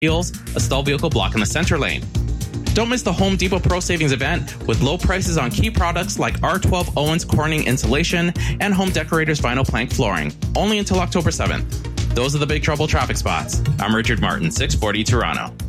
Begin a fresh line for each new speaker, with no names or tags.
Heels, a stall vehicle blocking the center lane. Don't miss the Home Depot Pro Savings event with low prices on key products like R12 Owens Corning insulation and Home Decorators vinyl plank flooring, only until October 7th. Those are the Big Trouble traffic spots. I'm Richard Martin, 640 Toronto.